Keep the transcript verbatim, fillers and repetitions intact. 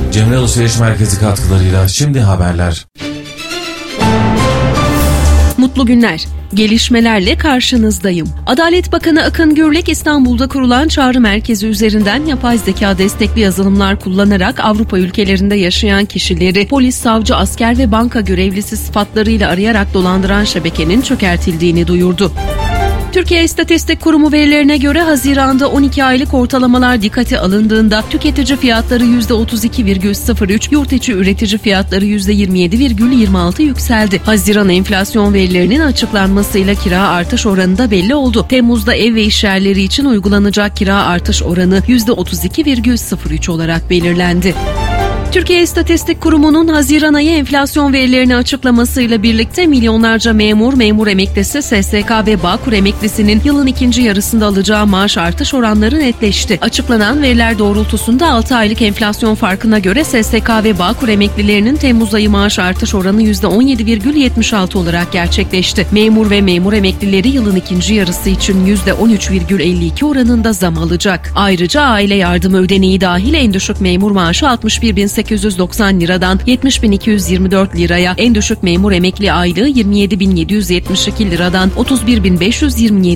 Cemre Alışveriş Merkezi katkılarıyla şimdi haberler. Mutlu günler. Gelişmelerle karşınızdayım. Adalet Bakanı Akın Gürlek, İstanbul'da kurulan çağrı merkezi üzerinden yapay zeka destekli yazılımlar kullanarak Avrupa ülkelerinde yaşayan kişileri polis, savcı, asker ve banka görevlisi sıfatlarıyla arayarak dolandıran şebekenin çökertildiğini duyurdu. Türkiye İstatistik Kurumu verilerine göre Haziran'da on iki aylık ortalamalar dikkate alındığında tüketici fiyatları yüzde otuz iki virgül sıfır üç, yurt içi üretici fiyatları yüzde yirmi yedi virgül yirmi altı yükseldi. Haziran enflasyon verilerinin açıklanmasıyla kira artış oranı da belli oldu. Temmuz'da ev ve iş yerleri için uygulanacak kira artış oranı yüzde otuz iki virgül sıfır üç olarak belirlendi. Türkiye İstatistik Kurumu'nun Haziran ayı enflasyon verilerini açıklamasıyla birlikte milyonlarca memur, memur emeklisi, S S K ve Bağkur emeklisinin yılın ikinci yarısında alacağı maaş artış oranları netleşti. Açıklanan veriler doğrultusunda altı aylık enflasyon farkına göre S S K ve Bağkur emeklilerinin Temmuz ayı maaş artış oranı yüzde on yedi virgül yetmiş altı olarak gerçekleşti. Memur ve memur emeklileri yılın ikinci yarısı için yüzde on üç virgül elli iki oranında zam alacak. Ayrıca aile yardımı ödeneği dahil en düşük memur maaşı altmış bir bin sekiz yüz doksan liradan yetmiş bin iki yüz yirmi dört liraya, en düşük memur emekli aylığı yirmi yedi bin yedi yüz yetmiş iki liradan otuz bir bin beş yüz yirmi yedi